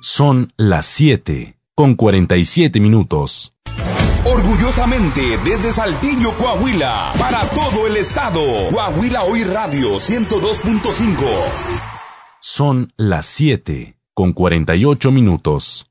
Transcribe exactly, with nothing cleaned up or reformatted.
Son las siete, con cuarenta y siete minutos. Orgullosamente desde Saltillo, Coahuila, para todo el estado. Coahuila Hoy Radio ciento dos punto cinco. Son las siete, con cuarenta y ocho minutos.